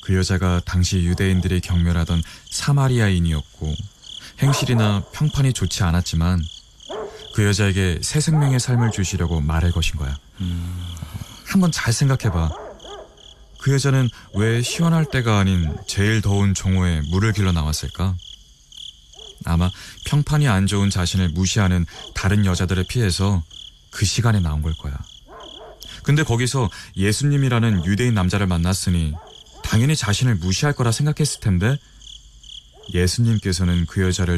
그 여자가 당시 유대인들이 경멸하던 사마리아인이었고 행실이나 평판이 좋지 않았지만 그 여자에게 새 생명의 삶을 주시려고 말을 거신 거야. 한번 잘 생각해봐. 그 여자는 왜 시원할 때가 아닌 제일 더운 정오에 물을 길러 나왔을까? 아마 평판이 안 좋은 자신을 무시하는 다른 여자들을 피해서 그 시간에 나온 걸 거야. 근데 거기서 예수님이라는 유대인 남자를 만났으니 당연히 자신을 무시할 거라 생각했을 텐데 예수님께서는 그 여자를